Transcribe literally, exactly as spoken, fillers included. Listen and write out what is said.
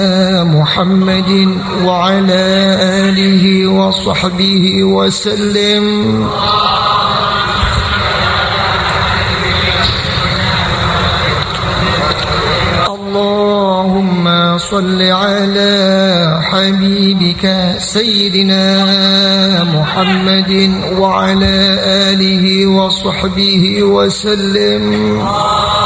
محمد وعلى آله وصحبه وسلم. اللهم صل على حبيبك سيدنا محمد وعلى آله وصحبه وسلم.